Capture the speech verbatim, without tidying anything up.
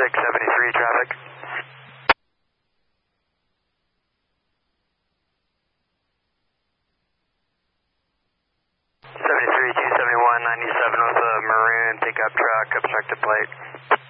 six seventy-three traffic. seventy-three two seventy-one ninety-seven with a maroon pickup truck, obstructed plate.